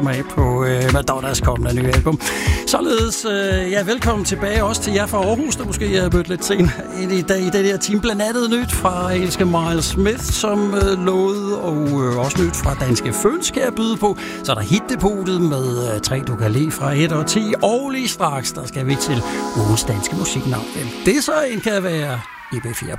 med på Madonnas kommende nye album. Således, velkommen tilbage også til jer fra Aarhus, der måske er mødt lidt sent i dag i det her time. Blandt andet nyt fra engelske Miles Smith, som lovede, og også nyt fra danske Følsk her byde på. Så er der hitdepotet med 3 du kan lide fra 1 og 10, og lige straks, der skal vi til ugens danske musiknavn. Det så en kan være i B4